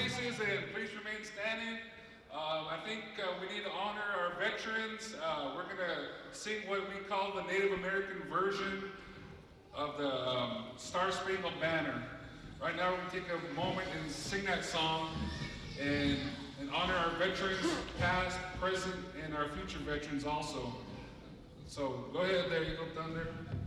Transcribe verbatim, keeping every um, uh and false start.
places and please remain standing. Um, I think uh, we need to honor our veterans. Uh, we're going to sing what we call the Native American version of the um, Star Spangled Banner. Right now, we're going to take a moment and sing that song and, and honor our veterans, past, present, and our future veterans also. So go ahead there, Eagle Thunder.